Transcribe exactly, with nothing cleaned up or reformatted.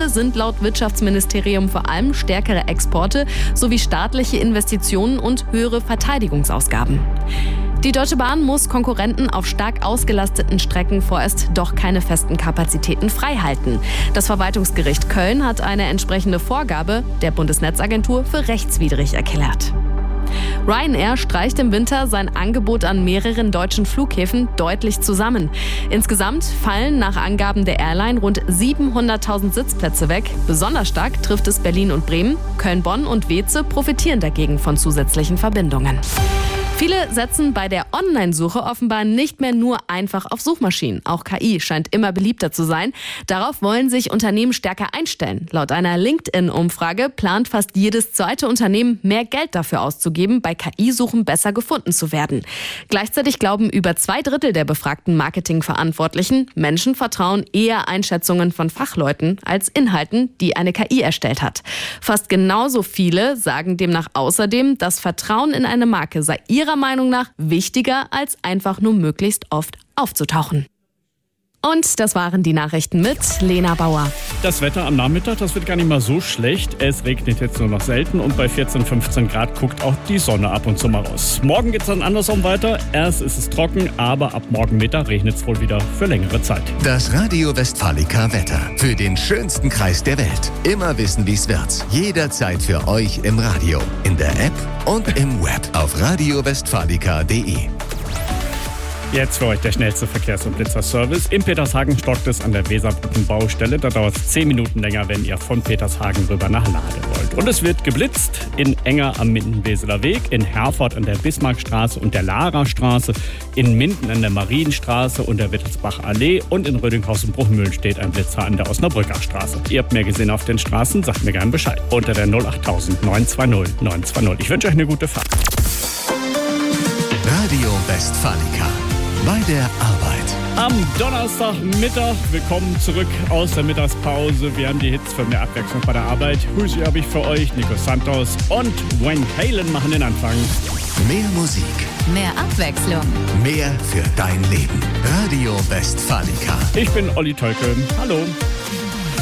Gründe sind laut Wirtschaftsministerium vor allem stärkere Exporte sowie staatliche Investitionen und höhere Verteidigungsausgaben. Die Deutsche Bahn muss Konkurrenten auf stark ausgelasteten Strecken vorerst doch keine festen Kapazitäten freihalten. Das Verwaltungsgericht Köln hat eine entsprechende Vorgabe der Bundesnetzagentur für rechtswidrig erklärt. Ryanair streicht im Winter sein Angebot an mehreren deutschen Flughäfen deutlich zusammen. Insgesamt fallen nach Angaben der Airline rund siebenhunderttausend Sitzplätze weg. Besonders stark trifft es Berlin und Bremen. Köln-Bonn und Weeze profitieren dagegen von zusätzlichen Verbindungen. Viele setzen bei der Online-Suche offenbar nicht mehr nur einfach auf Suchmaschinen. Auch K I scheint immer beliebter zu sein. Darauf wollen sich Unternehmen stärker einstellen. Laut einer LinkedIn-Umfrage plant fast jedes zweite Unternehmen, mehr Geld dafür auszugeben, bei K I-Suchen besser gefunden zu werden. Gleichzeitig glauben über zwei Drittel der befragten Marketingverantwortlichen, Menschen vertrauen eher Einschätzungen von Fachleuten als Inhalten, die eine K I erstellt hat. Fast genauso viele sagen demnach außerdem, das Vertrauen in eine Marke sei ihrer Meinung nach wichtiger, als einfach nur möglichst oft aufzutauchen. Und das waren die Nachrichten mit Lena Bauer. Das Wetter am Nachmittag, das wird gar nicht mal so schlecht. Es regnet jetzt nur noch selten und bei vierzehn, fünfzehn Grad guckt auch die Sonne ab und zu mal raus. Morgen geht es dann andersrum weiter. Erst ist es trocken, aber ab morgen Mittag regnet es wohl wieder für längere Zeit. Das Radio Westfalica Wetter. Für den schönsten Kreis der Welt. Immer wissen, wie es wird. Jederzeit für euch im Radio, in der App und im Web auf radio westfalica punkt de. Jetzt für euch der schnellste Verkehrs- und Blitzerservice. In Petershagen stockt es an der Weserbrückenbaustelle. Da dauert es zehn Minuten länger, wenn ihr von Petershagen rüber nach Lade wollt. Und es wird geblitzt in Enger am Minden-Weseler Weg, in Herford an der Bismarckstraße und der Larastraße, in Minden an der Marienstraße und der Wittelsbach-Allee und in Rödinghausen-Bruchmühlen steht ein Blitzer an der Osnabrücker Straße. Ihr habt mehr gesehen auf den Straßen, sagt mir gerne Bescheid. Unter der null acht null neun zwei null neun zwei null. Ich wünsche euch eine gute Fahrt. Radio Westfalica. Bei der Arbeit. Am Donnerstagmittag, willkommen zurück aus der Mittagspause. Wir haben die Hits für mehr Abwechslung bei der Arbeit. Grüße habe ich für euch, Nico Santos und Van Halen machen den Anfang. Mehr Musik. Mehr Abwechslung. Mehr für dein Leben. Radio Westfalica. Ich bin Olli Tolke. Hallo.